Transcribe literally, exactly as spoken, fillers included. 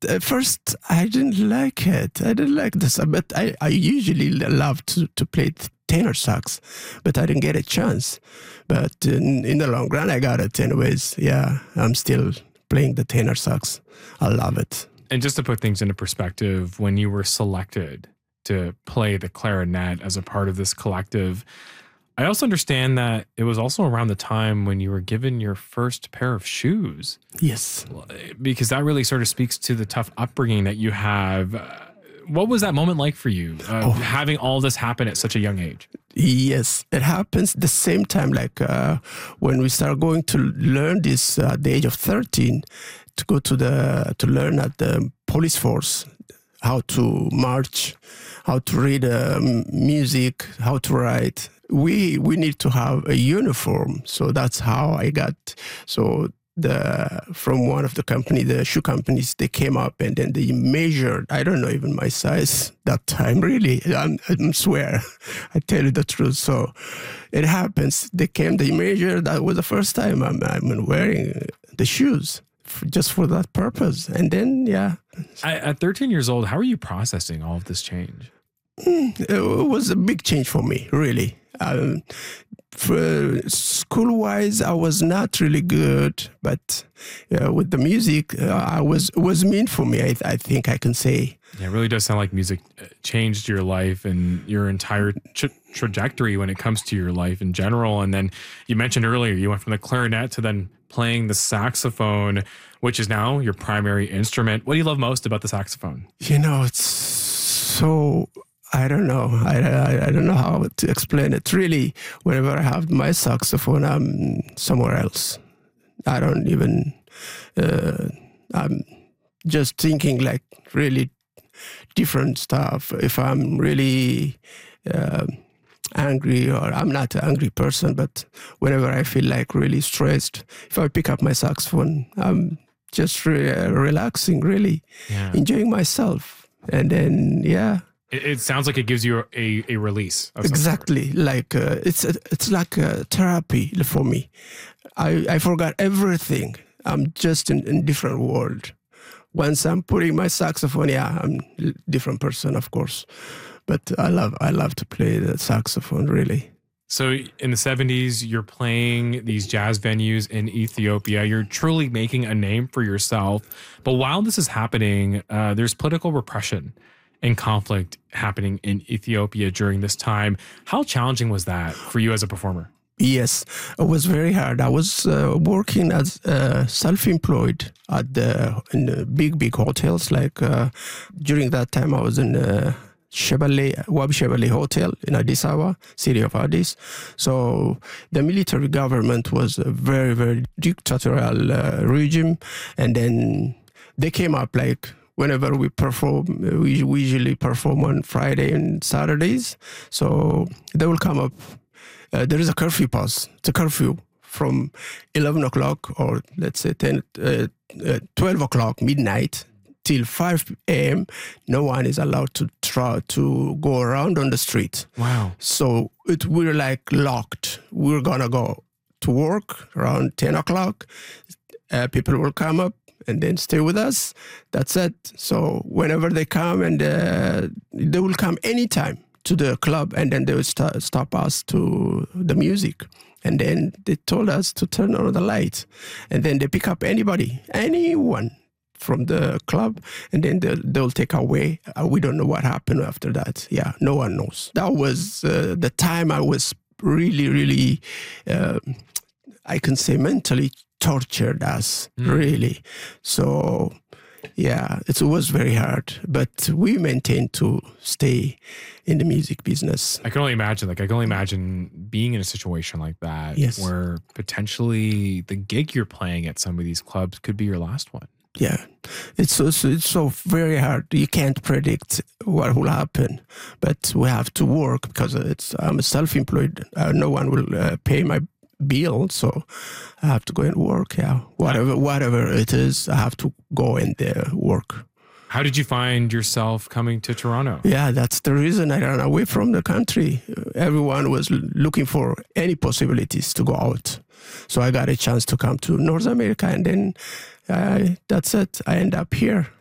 at first I didn't like it. I didn't like this, but I, I usually love to, to play tenor sax, but I didn't get a chance. But in, in the long run, I got it anyways. Yeah, I'm still playing the tenor sax. I love it. And just to put things into perspective, when you were selected to play the clarinet as a part of this collective, I also understand that it was also around the time when you were given your first pair of shoes. Yes. Because that really sort of speaks to the tough upbringing that you have. Uh, what was that moment like for you, uh, oh. having all this happen at such a young age? Yes, it happens the same time, like uh, when we start going to learn this uh, at the age of thirteen, to go to the to learn at the police force how to march, how to read um, music, how to write. We we need to have a uniform, so that's how I got. So the from one of the company, the shoe companies, they came up and then they measured. I don't know even my size that time. Really, I'm, I swear, I tell you the truth. So it happens. They came, they measured. That was the first time I'm I'm wearing the shoes for, just for that purpose. And then yeah, I, at thirteen years old, how are you processing all of this change? It was a big change for me, really. Um, for school-wise, I was not really good, but uh, with the music, uh, I was it was mean for me. I, I think I can say. Yeah, it really does sound like music changed your life and your entire tra- trajectory when it comes to your life in general. And then you mentioned earlier, you went from the clarinet to then playing the saxophone, which is now your primary instrument. What do you love most about the saxophone? You know, it's so. I don't know. I, I I don't know how to explain it. Really, whenever I have my saxophone, I'm somewhere else. I don't even. Uh, I'm just thinking like really different stuff. If I'm really uh, angry, or I'm not an angry person, but whenever I feel like really stressed, if I pick up my saxophone, I'm just re- relaxing, really yeah. enjoying myself, and then yeah. It sounds like it gives you a, a release. Of exactly. Like uh, it's a, it's like a therapy for me. I, I forgot everything. I'm just in a different world. Once I'm putting my saxophone, yeah, I'm a different person, of course. But I love I love to play the saxophone, really. So in the seventies, you're playing these jazz venues in Ethiopia. You're truly making a name for yourself. But while this is happening, uh, there's political repression and conflict happening in Ethiopia during this time. How challenging was that for you as a performer? Yes, it was very hard. I was uh, working as uh, self-employed at the, in the big, big hotels. Like uh, during that time, I was in uh, Shebale, Wab Shebale Hotel in Addis Ababa, city of Addis. So the military government was a very, very dictatorial uh, regime. And then they came up like, whenever we perform, we usually perform on Friday and Saturdays. So they will come up. Uh, there is a curfew pause. It's a curfew from eleven o'clock or let's say ten, uh, uh, twelve o'clock, midnight, till five a.m. No one is allowed to try to go around on the street. Wow. So it we're like locked. We're going to go to work around ten o'clock. Uh, people will come up and then stay with us. That's it. So whenever they come, and uh, they will come anytime to the club, and then they will st- stop us to the music. And then they told us to turn on the light. And then they pick up anybody, anyone from the club, and then they'll, they'll take away. Uh, we don't know what happened after that. Yeah, no one knows. That was uh, the time I was really, really, uh, I can say mentally tortured us, mm. really. So, yeah, it was very hard, but we maintained to stay in the music business. I can only imagine, like, I can only imagine being in a situation like that, yes. where potentially the gig you're playing at some of these clubs could be your last one. Yeah, it's so, it's so very hard. You can't predict what will happen, but we have to work because it's I'm self-employed. Uh, no one will uh, pay my bill, so I have to go and work. Yeah, whatever whatever it is, I have to go and uh, work. How did you find yourself coming to Toronto? Yeah, that's the reason I ran away from the country. Everyone was looking for any possibilities to go out, so I got a chance to come to North America, and then uh, that's it. I end up here.